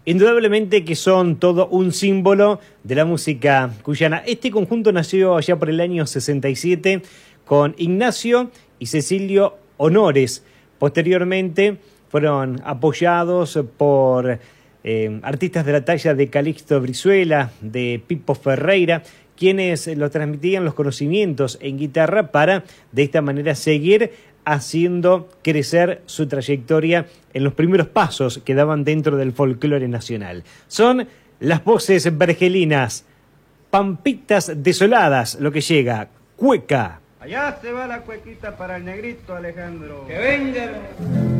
Indudablemente que son todo un símbolo de la música cuyana. Este conjunto nació allá por el año 67 con Ignacio y Cecilio Honores. Posteriormente fueron apoyados por artistas de la talla de Calixto Brizuela, de Pipo Ferreira, quienes los transmitían los conocimientos en guitarra para de esta manera seguir haciendo crecer su trayectoria en los primeros pasos que daban dentro del folclore nacional. Son las voces vergelinas, Pampitas Desoladas, lo que llega, Cueca. Allá se va la cuequita para el negrito Alejandro. ¡Que venga!